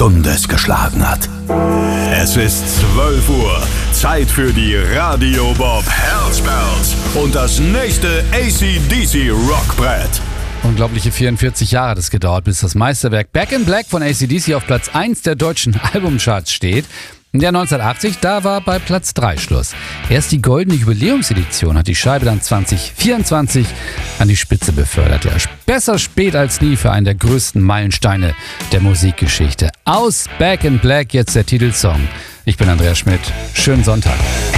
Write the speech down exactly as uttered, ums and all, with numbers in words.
Stundes geschlagen hat. Es ist zwölf Uhr. Zeit für die Radio Bob Herzbells und das nächste A C D C Rockbrett. Unglaubliche vierundvierzig Jahre hat es gedauert, bis das Meisterwerk Back in Black von A C D C auf Platz eins der deutschen Albumcharts steht. Im Jahr neunzehnhundertachtzig, da war bei Platz drei Schluss. Erst die goldene Jubiläumsedition hat die Scheibe dann zwanzig vierundzwanzig an die Spitze befördert. Ja, besser spät als nie für einen der größten Meilensteine der Musikgeschichte. Aus Back in Black jetzt der Titelsong. Ich bin Andreas Schmidt. Schönen Sonntag.